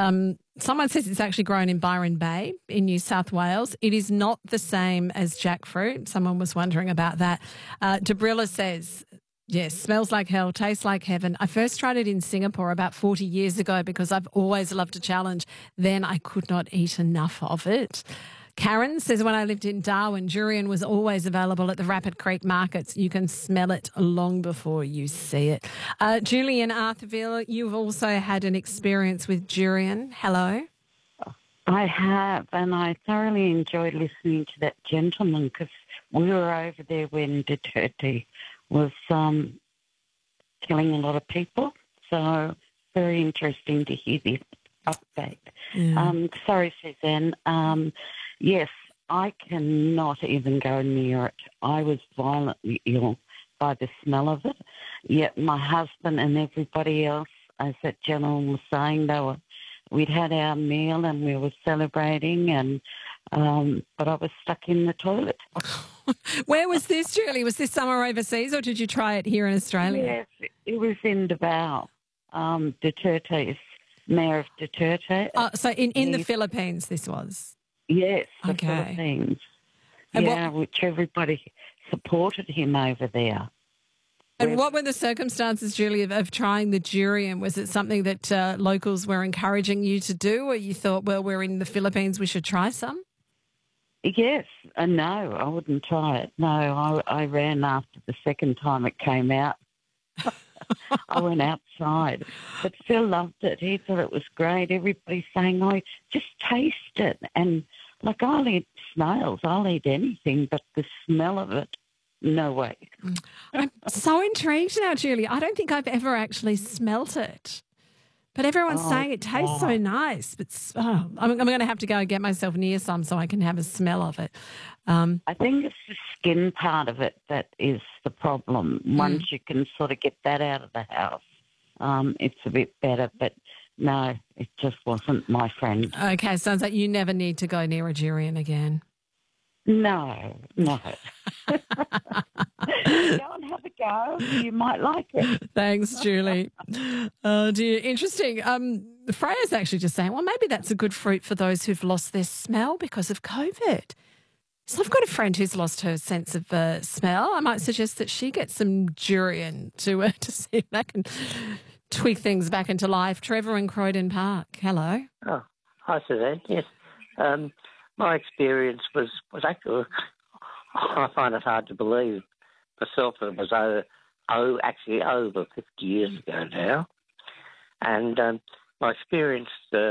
Someone says it's actually grown in Byron Bay in New South Wales. It is not the same as jackfruit. Someone was wondering about that. Debrilla says, yes, smells like hell, tastes like heaven. I first tried it in Singapore about 40 years ago because I've always loved a challenge. Then I could not eat enough of it. Karen says, when I lived in Darwin, durian was always available at the Rapid Creek markets. You can smell it long before you see it. Julie in Arthurville, you've also had an experience with durian. Hello. I have, and I thoroughly enjoyed listening to that gentleman because we were over there when Duterte was killing a lot of people. So very interesting to hear this update. Yeah. Sorry, Suzanne. Yes, I cannot even go near it. I was violently ill by the smell of it. Yet my husband and everybody else, as that gentleman was saying, we'd had our meal and we were celebrating, and but I was stuck in the toilet. Where was this, Julie? Was this somewhere overseas or did you try it here in Australia? Yes, it was in Davao. Duterte's Mayor of Duterte. So in the Philippines this was? Yes, the Okay. Philippines. And which everybody supported him over there. And what were the circumstances, Julie, of trying the durian? Was it something that locals were encouraging you to do, or you thought, well, we're in the Philippines, we should try some? Yes. No, I wouldn't try it. No, I ran after the second time it came out. I went outside. But Phil loved it. He thought it was great. Everybody's saying, oh, just taste it. And, like, I'll eat snails. I'll eat anything, but the smell of it, no way. I'm so intrigued now, Julie. I don't think I've ever actually smelt it. But everyone's saying it tastes so nice. But I'm going to have to go and get myself near some so I can have a smell of it. I think it's the skin part of it that is the problem. Once you can sort of get that out of the house, it's a bit better. But no, it just wasn't my friend. Okay, sounds like you never need to go near a durian again. No. Go and have a go. You might like it. Thanks, Julie. Oh, dear. Interesting. Freya's actually just saying, well, maybe that's a good fruit for those who've lost their smell because of COVID. So I've got a friend who's lost her sense of smell. I might suggest that she gets some durian to see if that can tweak things back into life. Trevor in Croydon Park. Hello. Oh, hi, Suzanne. Yes. My experience was actually, I find it hard to believe myself that it was actually over 50 years ago now. And my experience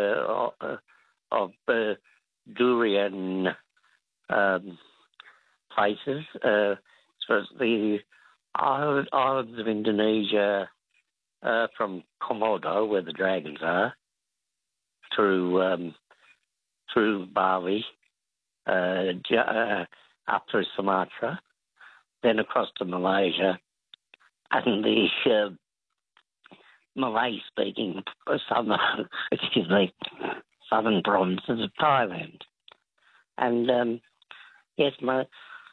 of durian places was the islands of Indonesia, from Komodo, where the dragons are, through Bali, up through Sumatra, then across to Malaysia, and the Malay-speaking southern provinces of Thailand. And yes, by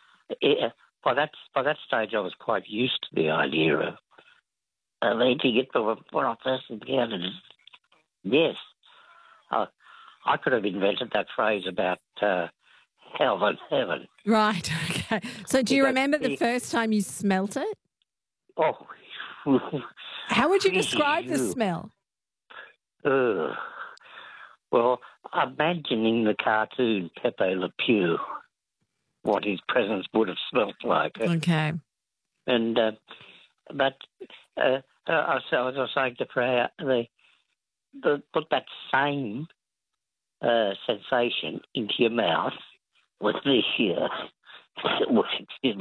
that stage, I was quite used to the idea of eating it. But when I first encountered it, yes, I could have invented that phrase about hell and heaven. Right, okay. So do you remember the first time you smelt it? Oh. How would you describe the smell? Well, imagining the cartoon Pepe Le Pew, what his presence would have smelt like. Okay. And but as I was saying to Freya, put that same sensation into your mouth with the excuse me,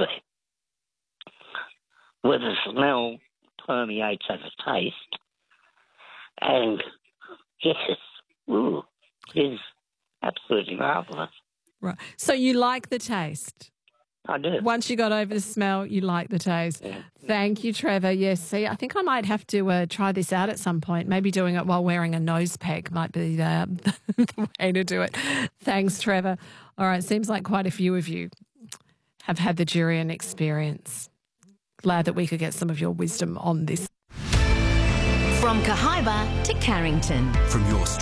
where the smell permeates as a taste, and yes, is absolutely marvellous. Right. So you like the taste? I do. Once you got over the smell, you like the taste. Yeah. Thank you, Trevor. Yes, see, I think I might have to try this out at some point. Maybe doing it while wearing a nose peg might be the way to do it. Thanks, Trevor. All right, seems like quite a few of you have had the durian experience. Glad that we could get some of your wisdom on this. From Cahaiba to Carrington. From your